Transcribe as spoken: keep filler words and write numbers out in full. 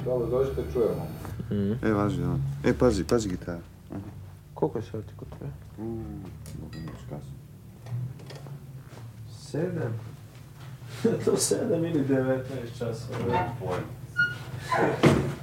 Dobro, dođite, čujemo. Mm. E, važi, da. E, pazi, pazi gitara. Aha. Koliko je sati kod tebe? Uuu, mogu neći kasno. Sedam? To sedam ili devetnaest časova. Pojem.